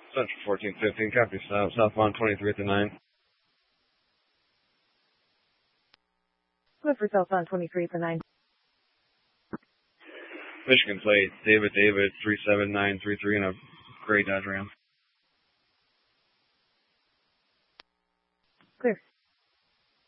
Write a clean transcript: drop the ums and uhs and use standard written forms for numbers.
Central 1415, copy. Southbound 23 at the 9. Good for southbound 23 at the 9. Michigan plate, David 37933 in a gray Dodge Ram.